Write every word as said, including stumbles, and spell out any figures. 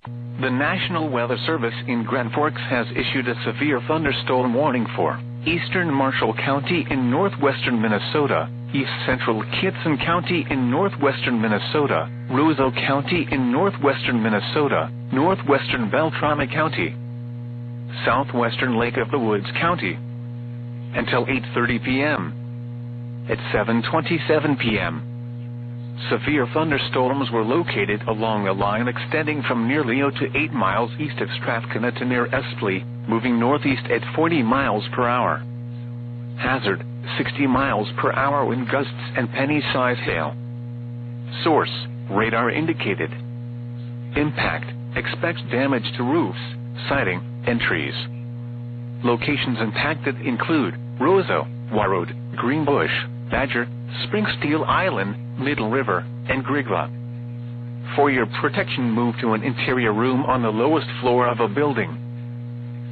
The National Weather Service in Grand Forks has issued a severe thunderstorm warning for eastern Marshall County in northwestern Minnesota, east central Kittson County in northwestern Minnesota, Roseau County in northwestern Minnesota, northwestern Beltrami County, southwestern Lake of the Woods County, until eight thirty p m At seven twenty-seven p m severe thunderstorms were located along a line extending from near Leo to eight miles east of Strathcona to near Espley, moving northeast at forty miles per hour. Hazard, sixty miles per hour wind gusts and penny-size hail. Source, radar indicated. Impact, expects damage to roofs, siding, and trees. Locations impacted include Roseau, Warroad, Greenbush, Badger, Springsteel Island, Middle River, and Grigla. For your protection, move to an interior room on the lowest floor of a building.